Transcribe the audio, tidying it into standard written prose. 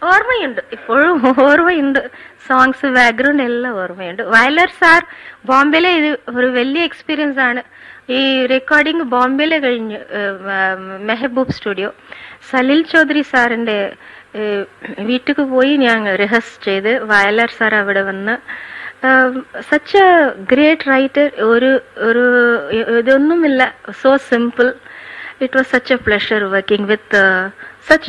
ഓർമ്മയുണ്ട്, ഇപ്പോഴും ഓർമ്മയുണ്ട്. സോങ്സ് ബാക്ക്ഗ്രൗണ്ട് എല്ലാം ഓർമ്മയുണ്ട്. വയലർ സാർ ബോംബെയിലെ ഇത് ഒരു വലിയ എക്സ്പീരിയൻസ് ആണ്. ഈ റെക്കോർഡിങ് ബോംബെയിലെ കഴിഞ്ഞു, മെഹബൂബ് സ്റ്റുഡിയോ. സലിൽ ചൗധരി സാറിന്റെ വീട്ടിലേക്ക് പോയി ഞാൻ റിഹേഴ്സ് ചെയ്ത്. വയലർ സാർ അവിടെ വന്ന് സച്ച് എ ഗ്രേറ്റ് റൈറ്റർ. ഒരു ഒരു ഇതൊന്നുമില്ല, so simple. It was such a pleasure working with such